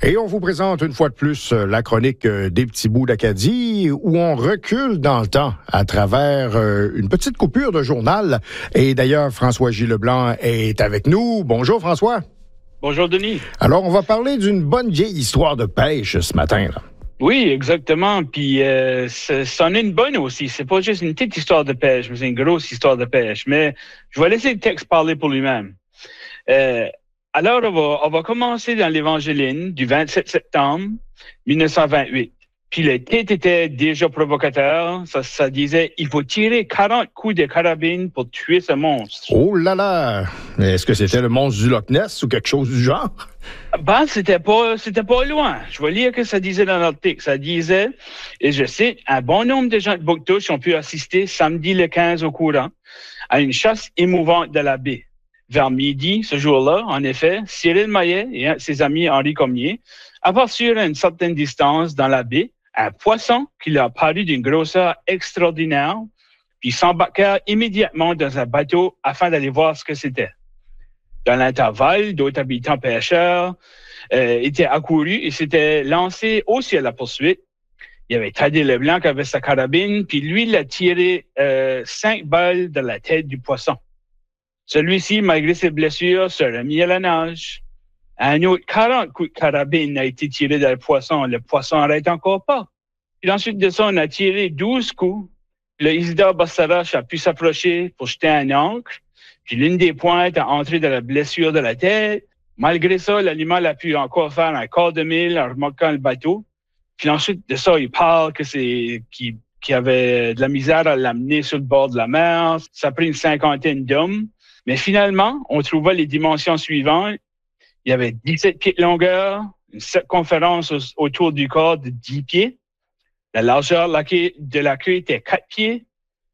Et on vous présente une fois de plus la chronique des petits bouts d'Acadie où on recule dans le temps à travers une petite coupure de journal. Et d'ailleurs, François-J. Leblanc est avec nous. Bonjour François. Bonjour Denis. Alors, on va parler d'une bonne vieille histoire de pêche ce matin, là. Oui, exactement. Puis, c'en est une bonne aussi. C'est pas juste une petite histoire de pêche, mais c'est une grosse histoire de pêche. Mais je vais laisser le texte parler pour lui-même. Alors, on va commencer dans l'Évangéline du 27 septembre 1928. Puis le titre était déjà provocateur. Ça disait « Il faut tirer 40 coups de carabine pour tuer ce monstre ». Oh là là! Est-ce que c'était le monstre du Loch Ness ou quelque chose du genre? Ben, c'était pas loin. Je vais lire ce que ça disait dans l'article. Ça disait, et je cite, « Un bon nombre de gens de Bouctouche ont pu assister samedi le 15 au courant à une chasse émouvante de la baie. Vers midi, ce jour-là, en effet, Cyril Maillet et ses amis Henri Cormier aperçurent à une certaine distance dans la baie un poisson qui leur parut d'une grosseur extraordinaire, puis s'embarquèrent immédiatement dans un bateau afin d'aller voir ce que c'était. Dans l'intervalle, d'autres habitants pêcheurs étaient accourus et s'étaient lancés aussi à la poursuite. Il y avait Thaddée Leblanc qui avait sa carabine, puis lui, il a tiré 5 balles dans la tête du poisson. Celui-ci, malgré ses blessures, se remis à la nage. Un autre 40 coups de carabine a été tiré dans le poisson. Le poisson n'arrête encore pas. Puis ensuite de ça, on a tiré 12 coups. Le Isidore Bastarache a pu s'approcher pour jeter un ancre. Puis l'une des pointes a entré dans la blessure de la tête. Malgré ça, l'animal a pu encore faire un quart de mille en remorquant le bateau. Puis ensuite de ça, il parle qu'il avait de la misère à l'amener sur le bord de la mer. Ça a pris une 50aine d'hommes. Mais finalement, on trouva les dimensions suivantes. Il y avait 17 pieds de longueur, une circonférence autour du corps de 10 pieds. La largeur de la queue était 4 pieds.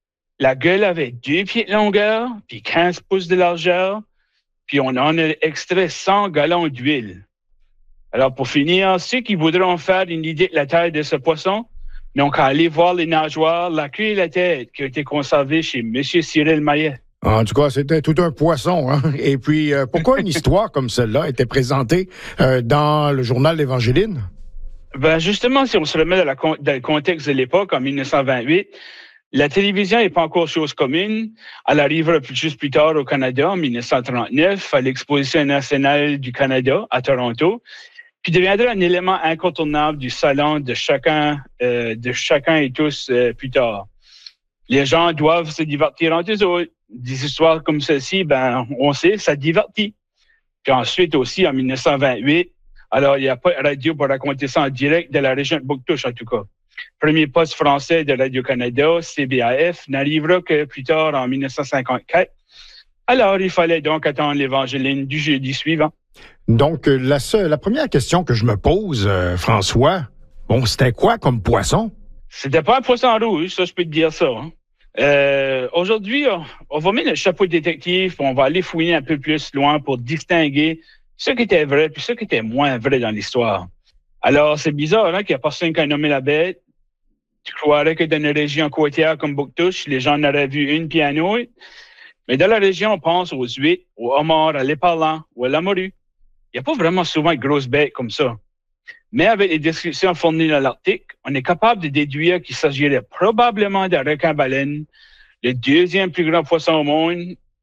La gueule avait 2 pieds de longueur, puis 15 pouces de largeur. Puis on en a extrait 100 gallons d'huile. Alors pour finir, ceux qui voudront faire une idée de la taille de ce poisson n'ont qu'à aller voir les nageoires, la queue et la tête qui ont été conservées chez M. Cyril Maillet. En tout cas, c'était tout un poisson, hein? Et puis, pourquoi une histoire comme celle-là était présentée dans le journal L'Évangéline? Ben justement, si on se remet dans le contexte de l'époque, en 1928, la télévision n'est pas encore chose commune. Elle arrivera juste plus tard au Canada, en 1939, à l'Exposition nationale du Canada, à Toronto, puis deviendra un élément incontournable du salon de chacun et tous plus tard. Les gens doivent se divertir entre eux autres. Des histoires comme celle-ci, ben, on sait, ça divertit. Puis ensuite aussi, en 1928, alors il n'y a pas de radio pour raconter ça en direct de la région de Bouctouche, en tout cas. Premier poste français de Radio-Canada, CBAF, n'arrivera que plus tard, en 1954. Alors, il fallait donc attendre l'Évangéline du jeudi suivant. Donc, la première question que je me pose, François, bon, c'était quoi comme poisson? C'était pas un poisson rouge, ça, je peux te dire ça, hein. Aujourd'hui, on va mettre le chapeau de détective, on va aller fouiner un peu plus loin pour distinguer ce qui était vrai puis ce qui était moins vrai dans l'histoire. Alors, c'est bizarre, hein, qu'il n'y a personne qui a nommé la bête. Tu croirais que dans une région côtière comme Bouctouche, les gens en auraient vu une puis un autre. Mais dans la région, on pense aux huîtres, aux homards, à l'éparlant ou à la morue. Il n'y a pas vraiment souvent de grosses bêtes comme ça. Mais avec les descriptions fournies dans l'article, on est capable de déduire qu'il s'agirait probablement d'un requin-baleine, le deuxième plus grand poisson au monde,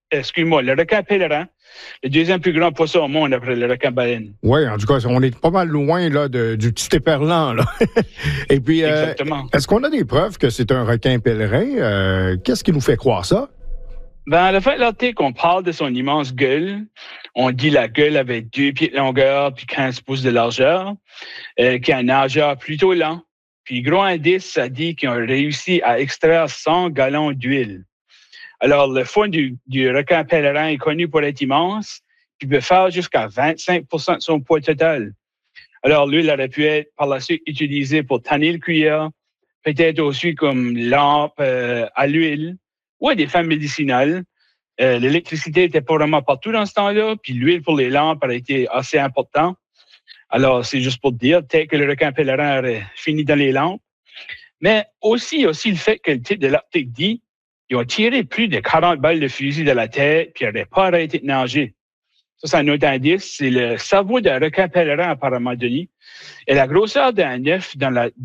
le requin pèlerin, le deuxième plus grand poisson au monde après le requin-baleine. Oui, en tout cas, on est pas mal loin là, du petit éperlan, là. Et puis, est-ce qu'on a des preuves que c'est un requin pèlerin? Qu'est-ce qui nous fait croire ça? Ben, à la fin de l'article, on parle de son immense gueule. On dit la gueule avait 2 pieds de longueur puis 15 pouces de largeur, qui a un nageur plutôt lent. Puis, gros indice, ça dit qu'ils ont réussi à extraire 100 gallons d'huile. Alors, le fond du requin pèlerin est connu pour être immense, puis peut faire jusqu'à 25% de son poids total. Alors, l'huile aurait pu être par la suite utilisée pour tanner le cuir, peut-être aussi comme lampe à l'huile, ou à des fins médicinales. L'électricité était pas vraiment partout dans ce temps-là, puis l'huile pour les lampes a été assez important. Alors, c'est juste pour te dire, peut-être que le requin pèlerin aurait fini dans les lampes. Mais aussi le fait que le titre de l'article dit qu'ils ont tiré plus de 40 balles de fusil de la tête, puis ils n'auraient pas arrêté de nager. Ça, c'est un autre indice. C'est le cerveau d'un requin pèlerin, apparemment, Denis. Et la grosseur d'un œuf dans la